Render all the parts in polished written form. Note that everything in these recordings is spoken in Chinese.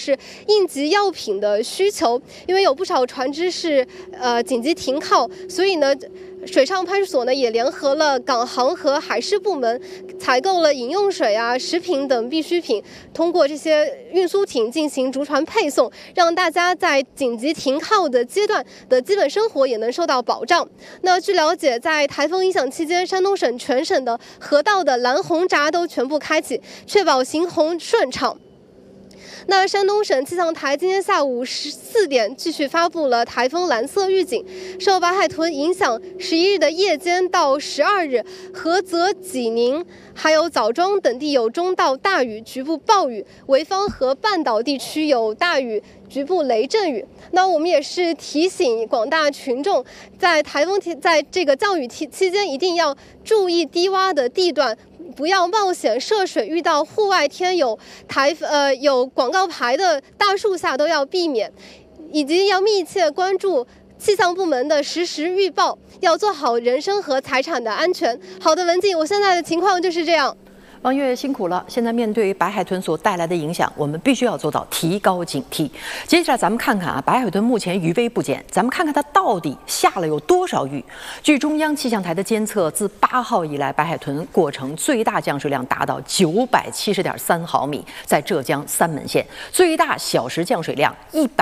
是应急药品的需求，因为有不少船只是紧急停靠，所以呢，水上派出所呢也联合了港航和海事部门，采购了饮用水啊、食品等必需品，通过这些运输艇进行逐船配送，让大家在紧急停靠的阶段的基本生活也能受到保障。那据了解，在台风影响期间，山东省全省的河道的拦洪闸都全部开启，确保行洪顺畅。那山东省气象台今天下午4点继续发布了台风蓝色预警，受白海豚影响，11日的夜间到12日，菏泽、济宁还有枣庄等地有中到大雨，局部暴雨；潍坊和半岛地区有大雨，局部雷阵雨。那我们也是提醒广大群众，在这个降雨期间，一定要注意低洼的地段，不要冒险涉水，遇到户外天有广告牌的大树下都要避免，以及要密切关注气象部门的实时预报，要做好人身和财产的安全。好的，文静，我现在的情况就是这样。 王月辛苦了。现在面对白海豚所带来的影响，我们必须要做到提高警惕。接下来咱们看看啊，白海豚目前余威不减，咱们看看它到底下了有多少雨。据中央气象台的监测，自8号以来，白海豚过程最大降水量达到970.3毫米，在浙江三门县；最大小时降水量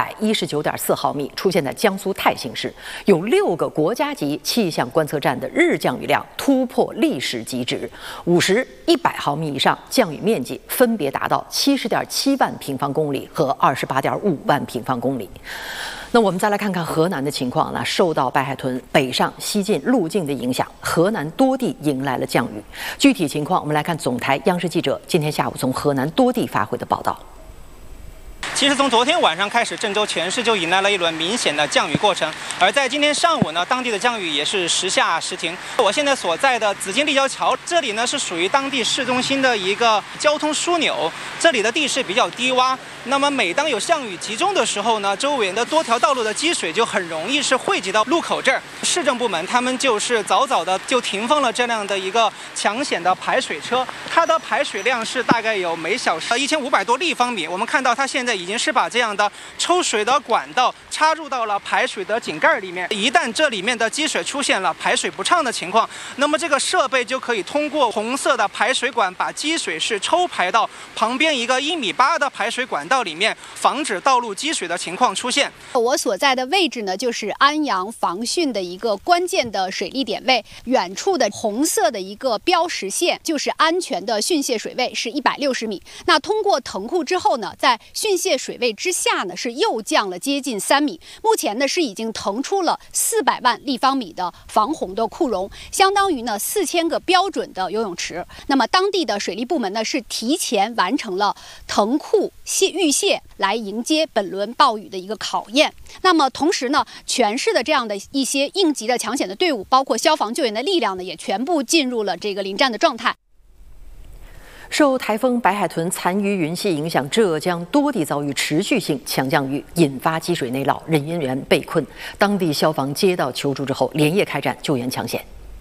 119.4毫米，出现在江苏泰兴市。有6个国家级气象观测站的日降雨量突破历史极值，50、100毫米以上，降雨面积分别达到70.7万平方公里和28.5万平方公里。那我们再来看看河南的情况呢？受到白海豚北上西进路径的影响，河南多地迎来了降雨。具体情况，我们来看总台央视记者今天下午从河南多地发回的报道。 其实从昨天晚上开始，郑州全市就迎来了一轮明显的降雨过程。而在今天上午呢，当地的降雨也是时下时停。我现在所在的紫金立交桥，这里呢是属于当地市中心的一个交通枢纽，这里的地势比较低洼。那么每当有降雨集中的时候呢，周围的多条道路的积水就很容易是汇集到路口这儿。市政部门他们就是早早的就停放了这样的一个抢险的排水车，它的排水量是大概有每小时1500多立方米。我们看到它现在已经是把这样的抽水的管道插入到了排水的井盖里面。一旦这里面的积水出现了排水不畅的情况，那么这个设备就可以通过红色的排水管把积水是抽排到旁边一个1.8米的排水管道里面，防止道路积水的情况出现。 我所在的位置呢，就是安阳防汛的一个关键的水利点位，远处的红色的一个标识线就是安全的汛泄水位，是160米。那通过腾库之后呢，在汛泄水位之下呢，是又降了接近3米。目前呢，是已经腾出了400万立方米的防洪的库容，相当于呢4000个标准的游泳池。那么当地的水利部门呢，是提前完成了腾库预泄，来迎接本轮暴雨的一个考验。那么同时呢，全市的这样的一些应急的抢险的队伍，包括消防救援的力量呢，也全部进入了这个临战的状态。 受台风白海豚残余云系影响，浙江多地遭遇持续性强降雨，引发积水内涝，人员被困。当地消防接到求助之后，连夜开展救援抢险。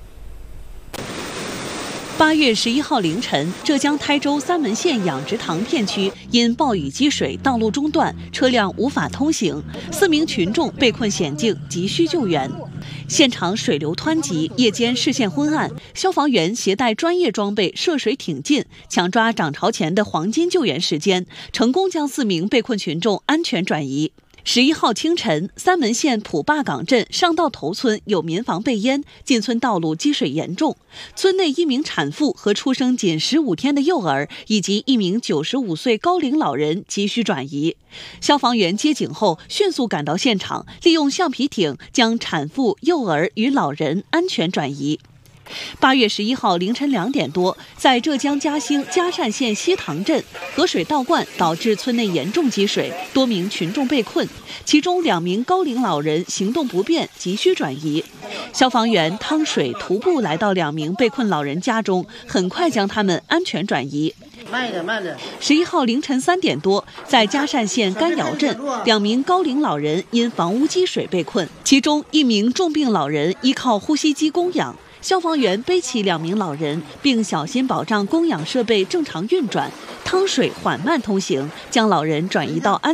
8月11号凌晨，浙江台州三门县养殖塘片区因暴雨积水，道路中断，车辆无法通行，4名群众被困险境，急需救援。现场水流湍急，夜间视线昏暗，消防员携带专业装备涉水挺进，抢抓涨潮前的黄金救援时间，成功将4名被困群众安全转移。11号清晨，三门县普坝岗镇上道头村有民房被淹，进村道路积水严重。村内1名产妇和出生仅15天的幼儿，以及1名95岁高龄老人急需转移。消防员接警后，迅速赶到现场，利用橡皮艇将产妇、幼儿与老人安全转移。8月11号凌晨2点多，在浙江嘉兴嘉善县西塘镇，河水倒灌导致村内严重积水，多名群众被困，其中2名高龄老人行动不便，急需转移。消防员趟水徒步来到2名被困老人家中，很快将他们安全转移。 慢一点。 11号凌晨3点多，在嘉善县甘窑镇，2名高龄老人因房屋积水被困，其中1名重病老人依靠呼吸机供氧。消防员背起2名老人，并小心保障供氧设备正常运转，趟水缓慢通行，将老人转移到安